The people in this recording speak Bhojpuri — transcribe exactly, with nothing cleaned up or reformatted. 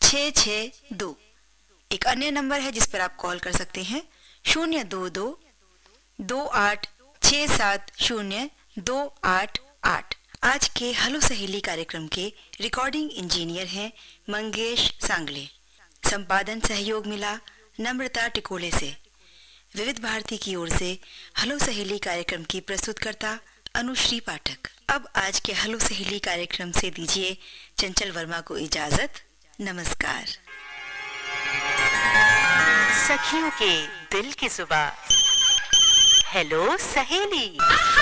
छः छः दो। एक अन्य नंबर है जिस पर आप कॉल कर सकते हैं, शून्य दो दो दो आठ छः सात शून्य दो आठ आठ। आज के हेलो सहेली कार्यक्रम के रिकॉर्डिंग इंजीनियर हैं मंगेश सांगले। संपादन सहयोग मिला नम्रता टिकोले से। विविध भारती की ओर से हेलो सहेली कार्यक्रम की प्रस्तुतकर्ता अनुश्री पाठक। अब आज के हेलो सहेली कार्यक्रम से दीजिए चंचल वर्मा को इजाजत। नमस्कार। सखियों के दिल की सुबह, हेलो सहेली।